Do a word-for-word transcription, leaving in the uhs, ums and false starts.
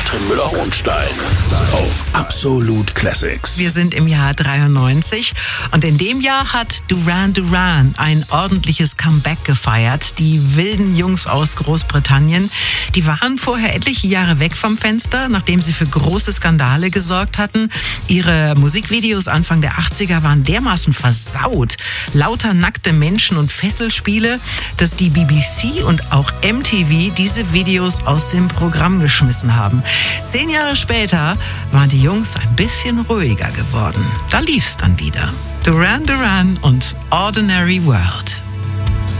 Katrin Müller-Hohenstein auf Absolut Classics. Wir sind im Jahr dreiundneunzig und in dem Jahr hat Duran Duran ein ordentliches Comeback gefeiert. Die wilden Jungs aus Großbritannien, die waren vorher etliche Jahre weg vom Fenster, nachdem sie für große Skandale gesorgt hatten. Ihre Musikvideos Anfang der achtziger waren dermaßen versaut. Lauter nackte Menschen und Fesselspiele, dass die B B C und auch M T V diese Videos aus dem Programm geschmissen haben. Zehn Jahre später waren die Jungs ein bisschen ruhiger geworden. Da lief's dann wieder. Duran Duran und Ordinary World.